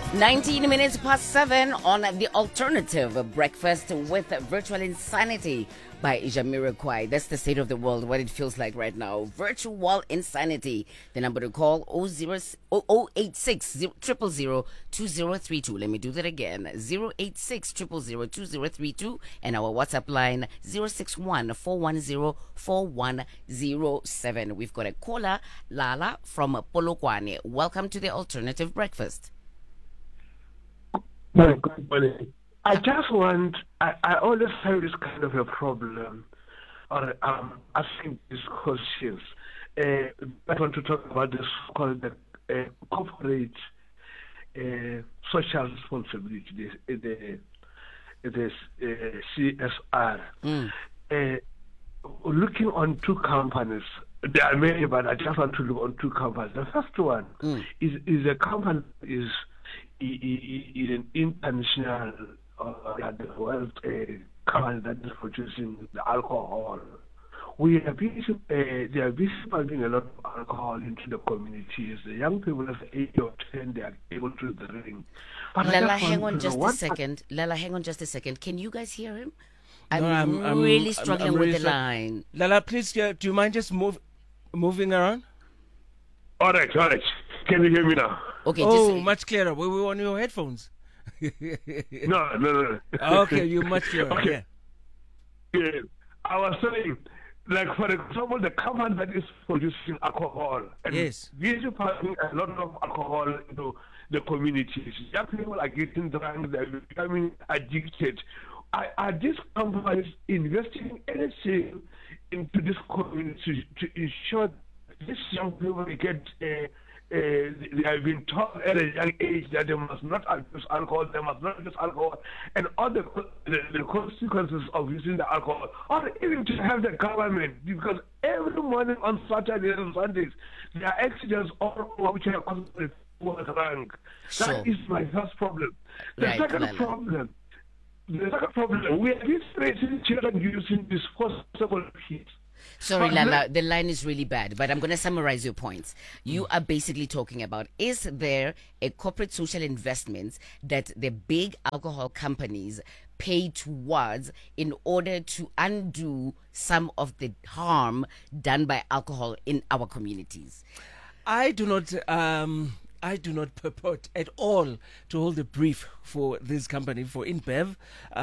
19 minutes past 7 on The Alternative Breakfast with Virtual Insanity by Jamiroquai. That's the state of the world, what it feels like right now. Virtual Insanity. The number to call 086 000 2032. Let me do that again. 086 000 2032. And our WhatsApp line 061 410 4107. We've got a caller, Lala from Polokwane. Welcome to The Alternative Breakfast. Good morning. I just want, I always have this kind of a problem, or asking these questions. I want to talk about this called the corporate social responsibility, the CSR. Looking on two companies, there are many, but I just want to look on two companies. The first one is a company is an international the world company that is producing the alcohol. They are busy pumping a lot of alcohol into the communities. The young people of the age of 10, they are able to drink. Lala, hang on just a second. Lala, hang on just a second. Can you guys hear him? I'm I'm really struggling really with the line. Lala, please, do you mind just moving around? All right. Can you hear me now? Okay, much clearer. We were on your headphones. No. Okay, you're much clearer. Okay. Yeah. I was saying, like, for example, the company that is producing alcohol and Yes. busy passing a lot of alcohol into the communities. Young people are getting drunk, they're becoming addicted. Are these companies investing anything into this community to ensure that these young people get they have been taught at a young age that they must not abuse alcohol, they must not use alcohol, and all the consequences of using the alcohol, or even to have the government, because every morning on Saturdays and Sundays, there are accidents all over which are constantly drunk. That is my first problem. The second problem, we have been raising children using disposable kids. Sorry, Lala, the line is really bad, but I'm going to summarize your points. You are basically talking about, is there a corporate social investment that the big alcohol companies pay towards in order to undo some of the harm done by alcohol in our communities? I do not purport at all to hold a brief for this company, for InBev,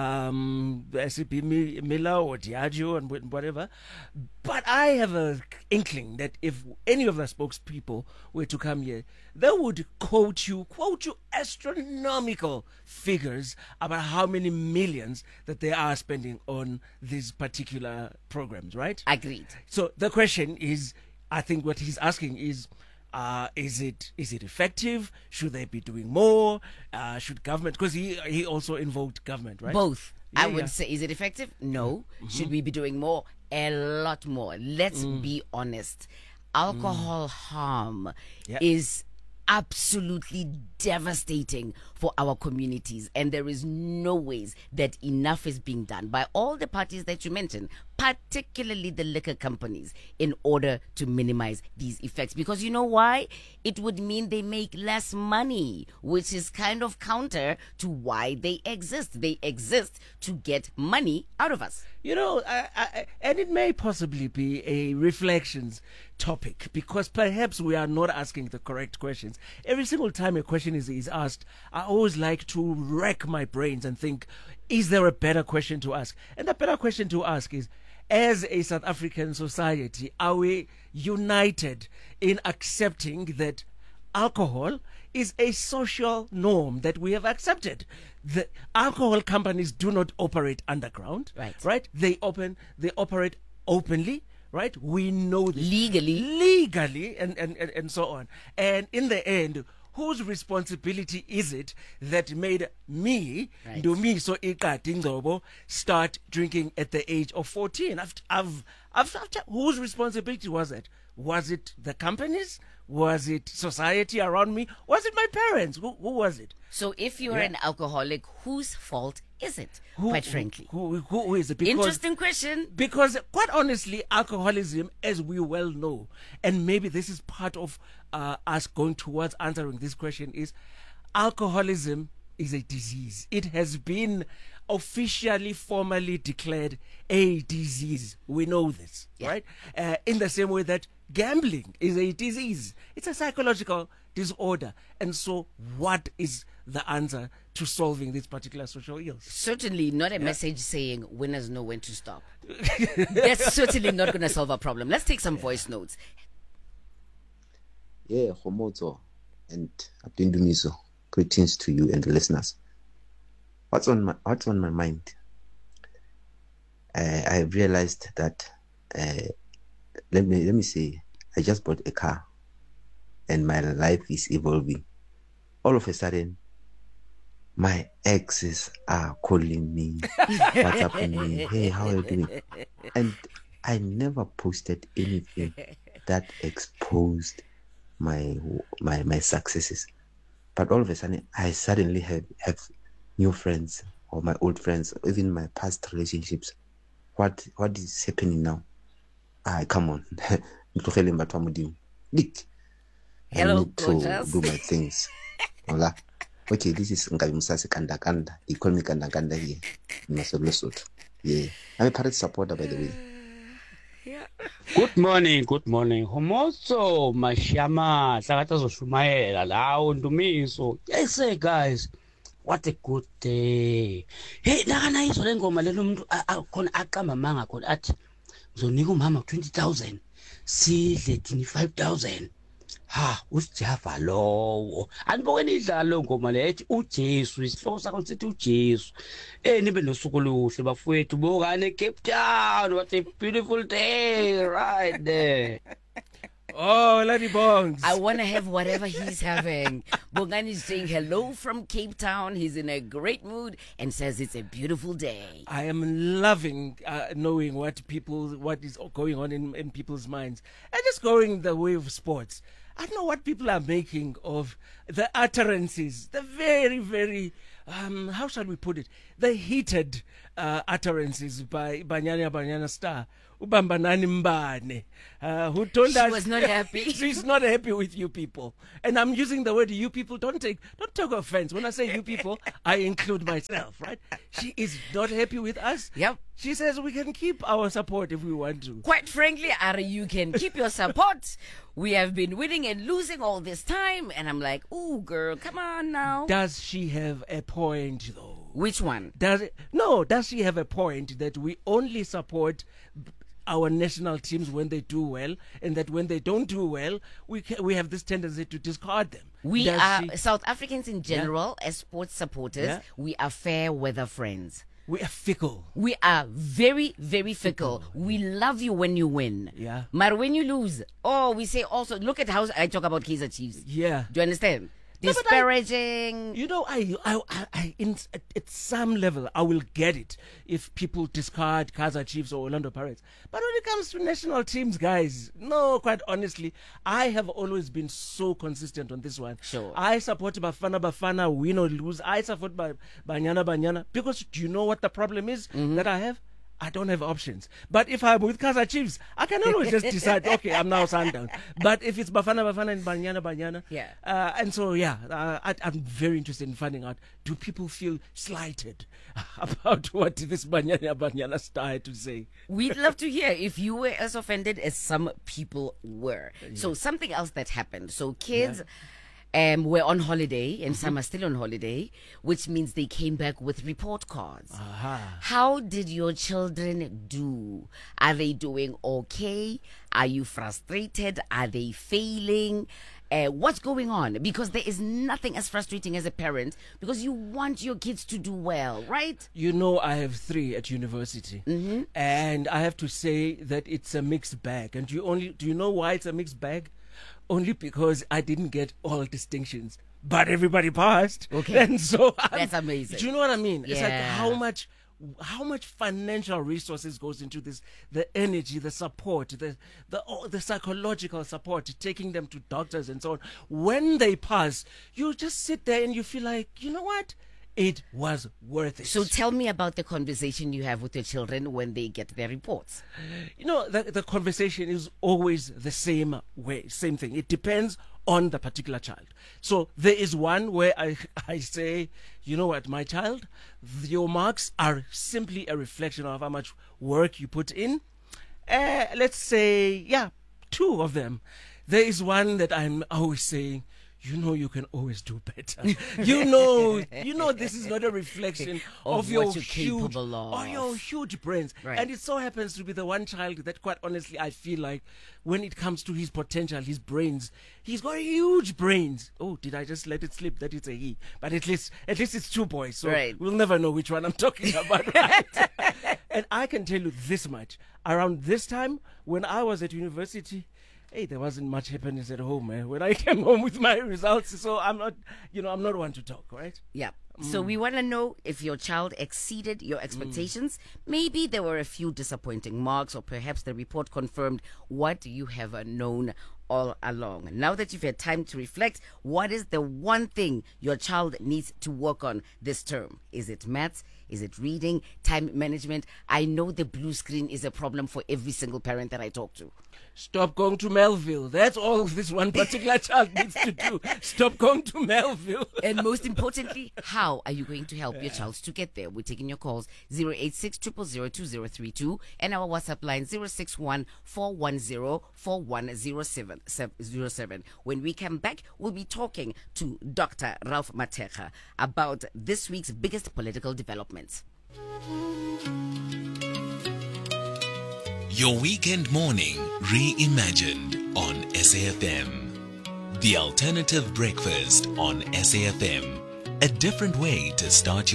the SAP Miller or Diageo and whatever. But I have an inkling that if any of the spokespeople were to come here, they would quote you astronomical figures about how many millions that they are spending on these particular programs, right? Agreed. So the question is, I think what he's asking is it effective? Should they be doing more? Should government, because he also invoked government, right? Both. I would say, is it effective? No. Should we be doing more? A lot more. Let's be honest. Alcohol harm is absolutely devastating for our communities, and there is no ways that enough is being done by all the parties that you mentioned, particularly the liquor companies, in order to minimize these effects. Because you know why? It would mean they make less money, which is kind of counter to why they exist. They exist to get money out of us. You know, and it may possibly be a reflections topic, because perhaps we are not asking the correct questions. Every single time a question is asked, I always like to rack my brains and think, is there a better question to ask? And the better question to ask is, as a South African society, are we united in accepting that alcohol is a social norm that we have accepted? The alcohol companies do not operate underground, right? They operate openly, right? We know this. Legally, and so on. And in the end, whose responsibility is it that made me, start drinking at the age of 14? Whose responsibility was it? Was it the companies? Was it society around me? Was it my parents? Who was it? So if you're an alcoholic, whose fault is it, quite frankly? Who is it? Interesting question. Because, quite honestly, alcoholism, as we well know, and maybe this is part of us going towards answering this question, is alcoholism is a disease. It has been officially, formally declared a disease. We know this, right? In the same way that gambling is a disease. It's a psychological disorder. And so what is the answer to solving these particular social ills? Certainly not a message saying winners know when to stop. That's certainly not going to solve our problem. Let's take some voice notes. Yeah, Homoto and Abdindumiso, greetings to you and the listeners. What's on my mind? I realized that let me say, I just bought a car and my life is evolving. All of a sudden, my exes are calling me, WhatsApping me, hey, how are you doing? And I never posted anything that exposed my successes. But all of a sudden, I suddenly have new friends or my old friends, even my past relationships. What is happening now? Come on. Hello, I need gorgeous. to do my things. Hola. Okay, this is Ngabi Musasi Kanda Kanda. They call me Kanda Kanda here in Lesotho. Yeah. I'm a parent supporter, by the way. Good morning. Homoso Mashama Sakatazo Shumaela Lao Ndumiso. Yes, guys. What a good day. Hey, nakana izo lengoma lelo muntu khona aqamba manga khona athi ngizonika umama 20,000 sidle 25,000. Ha, usijava lowo. Anibokeni idlalo ngoma le ethi uJesu, isihloko sakho sithi uJesu. Nibe nosuku oluhle bafowethu bokane Cape Town. What a beautiful day right there. Oh, Lady Bongs. I want to have whatever he's having. Bongani is saying hello from Cape Town. He's in a great mood and says it's a beautiful day. I am loving knowing what is going on in people's minds. And just going the way of sports. I know what people are making of the utterances, the very, very, how shall we put it, the heated utterances by Banyana Star, Ubambanani Mbane, who told us she was not happy. She's not happy with you people. And I'm using the word you people. Don't take offense. When I say you people, I include myself, right? She is not happy with us. Yep. She says we can keep our support if we want to. Quite frankly, Ara, you can keep your support. We have been winning and losing all this time. And I'm like, ooh, girl, come on now. Does she have a point, though? Which one? Does she have a point that we only support our national teams when they do well, and that when they don't do well, we have this tendency to discard them? We are South Africans in general, as sports supporters, we are fair weather friends. We are fickle. We are very, very fickle. We love you when you win. Yeah. But when you lose, we say also, look at how I talk about Kaizer Chiefs. Yeah. Do you understand? No, Disparaging. At some level, I will get it if people discard Kaizer Chiefs or Orlando Pirates. But when it comes to national teams, guys, no, quite honestly, I have always been so consistent on this one. Sure. I support Bafana, win or lose. I support Banyana. Because do you know what the problem is that I have? I don't have options. But if I'm with Kaizer Chiefs, I can always just decide, okay, I'm now Sundown. But if it's Bafana and Banyana. Yeah. And so, I'm very interested in finding out, do people feel slighted about what this Banyana star had to say? We'd love to hear if you were as offended as some people were. Yeah. So something else that happened. So kids... were on holiday, and some are still on holiday, which means they came back with report cards. How did your children do? Are they doing okay? Are you frustrated? Are they failing? What's going on? Because there is nothing as frustrating as a parent, because you want your kids to do well, right? You know, I have 3 at university, and I have to say that it's a mixed bag. And do you know why it's a mixed bag? Only because I didn't get all distinctions, but everybody passed. Okay. And so that's amazing. Do you know what I mean? Yeah. It's like how much financial resources goes into this, the energy, the support, the psychological support, taking them to doctors and so on. When they pass, you just sit there and you feel like, you know what? It was worth it. So tell me about the conversation you have with your children when they get their reports. You know, the conversation is always the same way, same thing. It depends on the particular child. So there is one where I say, you know what, my child, your marks are simply a reflection of how much work you put in. Let's say, 2 of them. There is one that I'm always saying, you know, you can always do better. you know, this is not a reflection of your what you're capable of. or your huge brains. Right. And it so happens to be the one child that, quite honestly, I feel like when it comes to his potential, his brains, he's got huge brains. Oh, did I just let it slip that it's a he? But at least it's 2 boys, so right. we'll never know which one I'm talking about. Right? And I can tell you this much: around this time, when I was at university, hey, there wasn't much happiness at home, man. When I came home with my results, so I'm not one to talk, right? Yeah. So we want to know if your child exceeded your expectations. Maybe there were a few disappointing marks, or perhaps the report confirmed what you have known all along. Now that you've had time to reflect, what is the one thing your child needs to work on this term? Is it maths? Is it reading? Time management? I know the blue screen is a problem for every single parent that I talk to. Stop going to Melville. That's all this one particular child needs to do. Stop going to Melville. And most importantly, how are you going to help your child to get there? We're taking your calls 086 000 2032 and our WhatsApp line 061 410 4107. When we come back, we'll be talking to Dr. Ralph Matekha about this week's biggest political developments. Your weekend morning reimagined on SAFM. The alternative breakfast on SAFM. A different way to start your